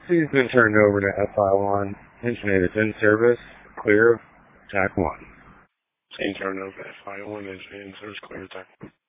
He's been turned over to FI1. Engine is in service. Clear of Jack 1. Being turned over to FI1. Engine in service. Clear of Jack 1.